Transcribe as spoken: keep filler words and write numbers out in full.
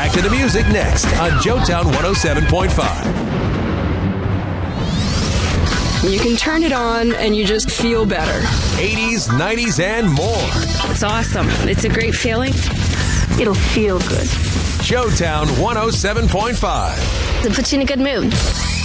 Back to the music next on Joetown one oh seven point five. You can turn it on and you just feel better. eighties, nineties, and more. It's awesome. It's a great feeling. It'll feel good. Joetown one oh seven point five. It puts you in a good mood.